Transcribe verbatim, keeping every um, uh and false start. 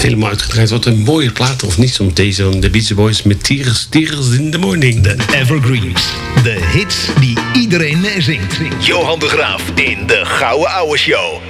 helemaal uitgedraaid. Wat een mooie plaat, of niet? Zo'n deze van de Beach Boys met Tears, Tears in the Morning. De Evergreens. De hits die iedereen zingt. Johan de Graaf in de Gouden Ouwe Show.